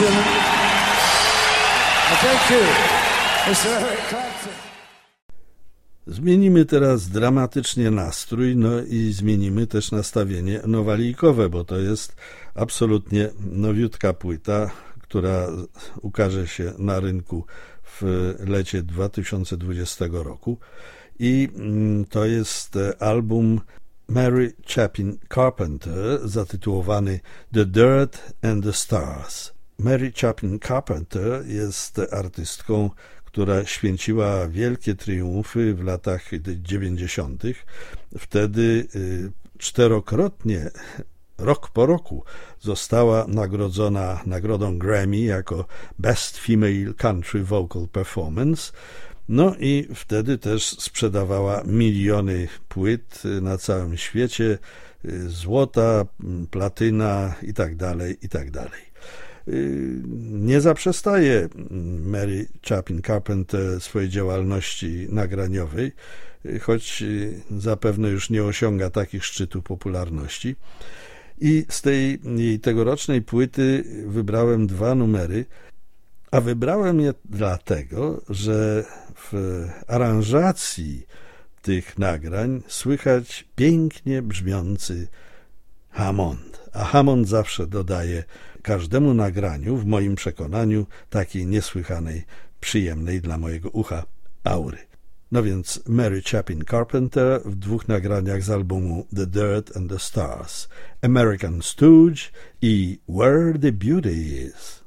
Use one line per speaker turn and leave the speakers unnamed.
gentlemen. Thank you, Mr. Eric Clapton.
Zmienimy teraz dramatycznie nastrój, no i zmienimy też nastawienie nowalikowe, bo to jest absolutnie nowiutka płyta, która ukaże się na rynku w lecie 2020 roku i to jest album Mary Chapin Carpenter zatytułowany The Dirt and the Stars. Mary Chapin Carpenter jest artystką, która święciła wielkie triumfy w latach 90. Wtedy czterokrotnie, rok po roku, została nagrodzona nagrodą Grammy jako Best Female Country Vocal Performance. No i wtedy też sprzedawała miliony płyt na całym świecie, złota, platyna itd., itd. Nie zaprzestaje Mary Chapin Carpenter swojej działalności nagraniowej, choć zapewne już nie osiąga takich szczytów popularności. I z tej jej tegorocznej płyty wybrałem 2 numery, a wybrałem je dlatego, że w aranżacji tych nagrań słychać pięknie brzmiący Hammond. A Hammond zawsze dodaje każdemu nagraniu, w moim przekonaniu, takiej niesłychanej, przyjemnej dla mojego ucha aury. No więc Mary Chapin Carpenter w 2 nagraniach z albumu The Dirt and the Stars, American Stooge i Where the Beauty Is.